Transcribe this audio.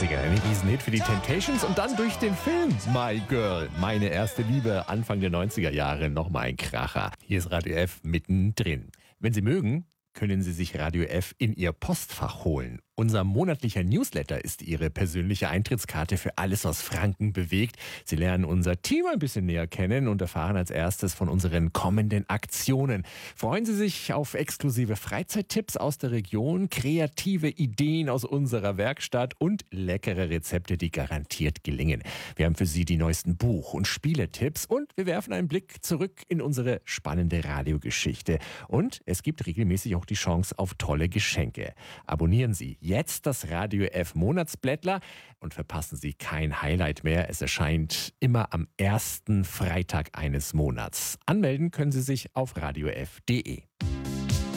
90er. Ein Riesenhit für die Temptations und dann durch den Film My Girl, meine erste Liebe, Anfang der 90er Jahre. Nochmal ein Kracher. Hier ist Radio F mittendrin. Wenn Sie mögen, können Sie sich Radio F in Ihr Postfach holen. Unser monatlicher Newsletter ist Ihre persönliche Eintrittskarte für alles, was Franken bewegt. Sie lernen unser Team ein bisschen näher kennen und erfahren als erstes von unseren kommenden Aktionen. Freuen Sie sich auf exklusive Freizeittipps aus der Region, kreative Ideen aus unserer Werkstatt und leckere Rezepte, die garantiert gelingen. Wir haben für Sie die neuesten Buch- und Spieletipps und wir werfen einen Blick zurück in unsere spannende Radiogeschichte. Und es gibt regelmäßig auch die Chance auf tolle Geschenke. Abonnieren Sie jetzt das Radio F Monatsblättler und verpassen Sie kein Highlight mehr. Es erscheint immer am ersten Freitag eines Monats. Anmelden können Sie sich auf radiof.de.